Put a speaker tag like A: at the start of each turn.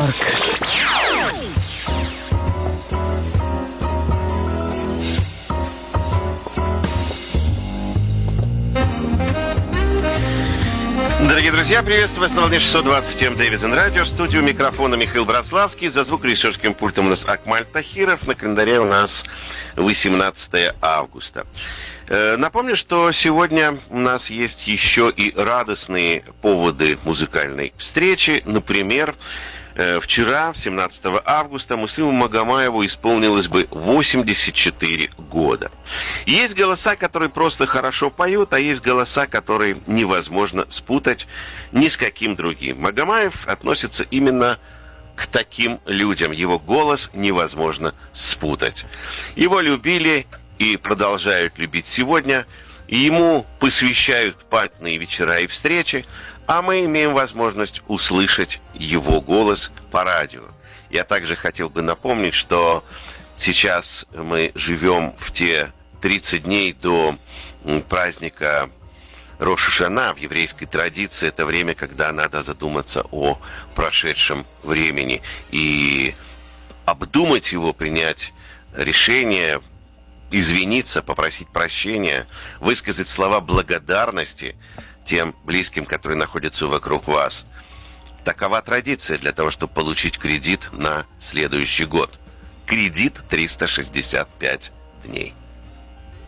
A: Нью-Йорк.
B: Дорогие друзья, приветствую вас на волне 627 Дэвидсон Радио. В студию микрофона Михаил Братславский. За звукорежиссерским пультом у нас Акмаль Тахиров. На календаре у нас 18 августа. Напомню, что сегодня у нас есть еще и радостные поводы музыкальной встречи. Например, вчера, 17 августа, Муслиму Магомаеву исполнилось бы 84 года. Есть голоса, которые просто хорошо поют, а есть голоса, которые невозможно спутать ни с каким другим. Магомаев относится именно к таким людям. Его голос невозможно спутать. Его любили и продолжают любить сегодня. И ему посвящают памятные вечера и встречи, а мы имеем возможность услышать его голос по радио. Я также хотел бы напомнить, что сейчас мы живем в те 30 дней до праздника Рош ха-Шана. В еврейской традиции это время, когда надо задуматься о прошедшем времени и обдумать его, принять решение, извиниться, попросить прощения, высказать слова благодарности тем близким, которые находятся вокруг вас. Такова традиция для того, чтобы получить кредит на следующий год. Кредит 365 дней.